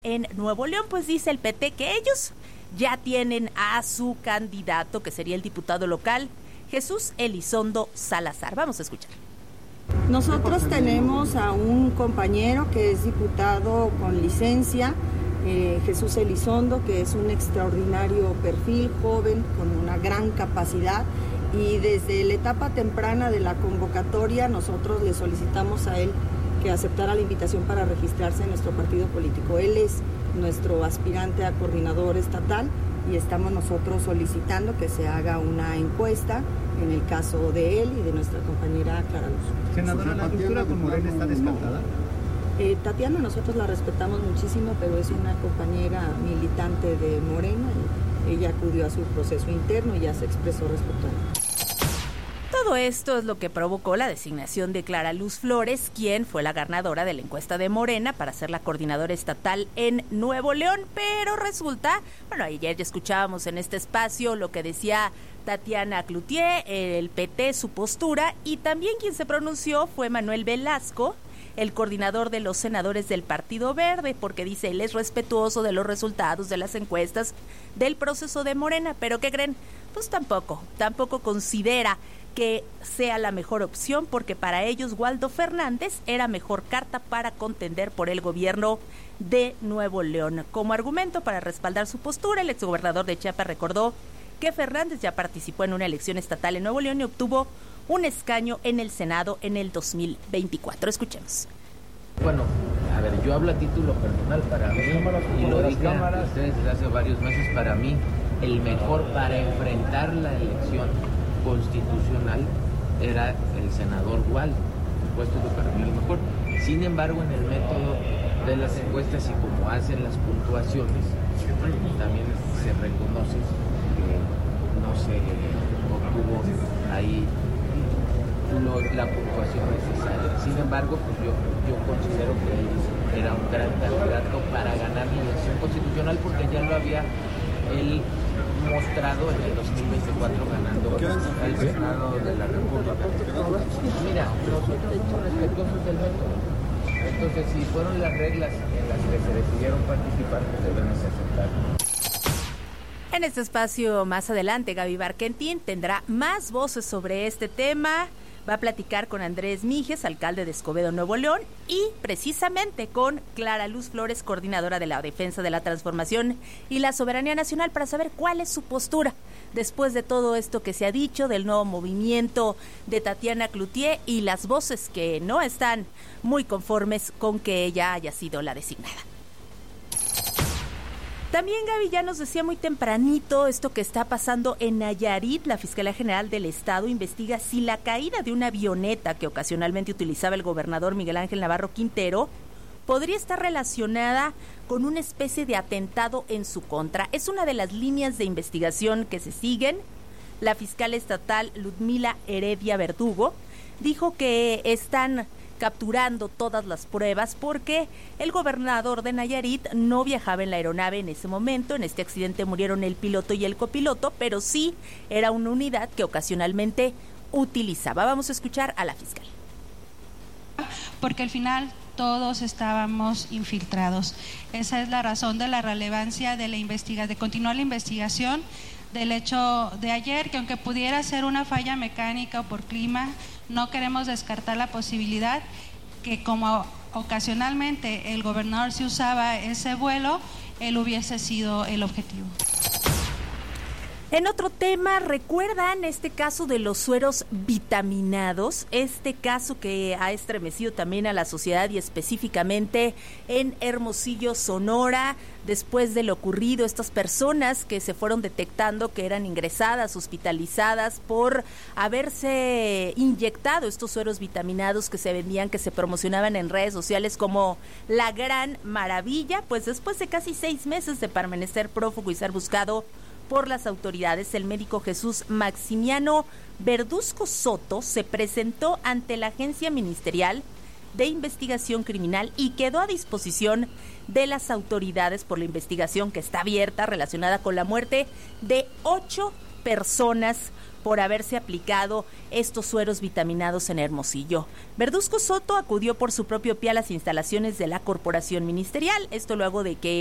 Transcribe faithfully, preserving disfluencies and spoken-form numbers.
En Nuevo León, pues dice el P T que ellos ya tienen a su candidato, que sería el diputado local, Jesús Elizondo Salazar. Vamos a escuchar. Nosotros tenemos a un compañero que es diputado con licencia, eh, Jesús Elizondo, que es un extraordinario perfil, joven, con una gran capacidad, y desde la etapa temprana de la convocatoria nosotros le solicitamos a él que aceptara la invitación para registrarse en nuestro partido político. Él es nuestro aspirante a coordinador estatal y estamos nosotros solicitando que se haga una encuesta en el caso de él y de nuestra compañera Clara Luz. Senadora, ¿la ruptura con Morena está descartada? Eh, Tatiana nosotros la respetamos muchísimo, pero es una compañera militante de Morena y ella acudió a su proceso interno y ya se expresó respecto a él. Todo esto es lo que provocó la designación de Clara Luz Flores, quien fue la ganadora de la encuesta de Morena para ser la coordinadora estatal en Nuevo León, pero resulta, bueno, ayer ya escuchábamos en este espacio lo que decía Tatiana Cloutier, el P T, su postura, y también quien se pronunció fue Manuel Velasco, el coordinador de los senadores del Partido Verde, porque dice él es respetuoso de los resultados de las encuestas del proceso de Morena, pero ¿qué creen? Pues tampoco, tampoco considera que sea la mejor opción, porque para ellos Waldo Fernández era mejor carta para contender por el gobierno de Nuevo León. Como argumento para respaldar su postura, el exgobernador de Chiapas recordó que Fernández ya participó en una elección estatal en Nuevo León y obtuvo un escaño en el Senado en el dos mil veinticuatro. Escuchemos. Bueno, a ver, yo hablo a título personal. Para mí, y lo dije a ustedes desde hace varios meses, para mí el mejor para enfrentar la elección constitucional era el senador Waldo, por supuesto que para mí el mejor. Sin embargo, en el método de las encuestas y como hacen las puntuaciones, también se reconoce que no se obtuvo ahí lo, la puntuación necesaria. Sin embargo, pues yo, yo considero que él era un gran candidato para ganar la elección constitucional, porque ya lo había él mostrado en el dos mil veinticuatro ganando el Senado de la República. Mira, nosotros somos respetuosos del método. Entonces, si fueron las reglas en las que se decidieron participar, pues debemos aceptar. En este espacio más adelante, Gaby Barquentín tendrá más voces sobre este tema. Va a platicar con Andrés Mijes, alcalde de Escobedo, Nuevo León, y precisamente con Clara Luz Flores, coordinadora de la Defensa de la Transformación y la Soberanía Nacional, para saber cuál es su postura después de todo esto que se ha dicho del nuevo movimiento de Tatiana Cloutier y las voces que no están muy conformes con que ella haya sido la designada. También Gaby ya nos decía muy tempranito esto que está pasando en Nayarit. La Fiscalía General del Estado investiga si la caída de una avioneta que ocasionalmente utilizaba el gobernador Miguel Ángel Navarro Quintero podría estar relacionada con una especie de atentado en su contra. Es una de las líneas de investigación que se siguen. La fiscal estatal Ludmila Heredia Verdugo dijo que están capturando todas las pruebas porque el gobernador de Nayarit no viajaba en la aeronave en ese momento. En este accidente murieron el piloto y el copiloto, pero sí era una unidad que ocasionalmente utilizaba. Vamos a escuchar a la fiscal. Porque al final todos estábamos infiltrados. Esa es la razón de la relevancia de la investigación, de continuar la investigación del hecho de ayer, que aunque pudiera ser una falla mecánica o por clima, no queremos descartar la posibilidad que como ocasionalmente el gobernador se usaba ese vuelo, él hubiese sido el objetivo. En otro tema, ¿recuerdan este caso de los sueros vitaminados? Este caso que ha estremecido también a la sociedad y específicamente en Hermosillo, Sonora, después de lo ocurrido, estas personas que se fueron detectando que eran ingresadas, hospitalizadas por haberse inyectado estos sueros vitaminados que se vendían, que se promocionaban en redes sociales como la gran maravilla, pues después de casi seis meses de permanecer prófugo y ser buscado por las autoridades, el médico Jesús Maximiano Verduzco Soto se presentó ante la Agencia Ministerial de Investigación Criminal y quedó a disposición de las autoridades por la investigación que está abierta relacionada con la muerte de ocho personas por haberse aplicado estos sueros vitaminados en Hermosillo. Verduzco Soto acudió por su propio pie a las instalaciones de la corporación ministerial, esto luego de que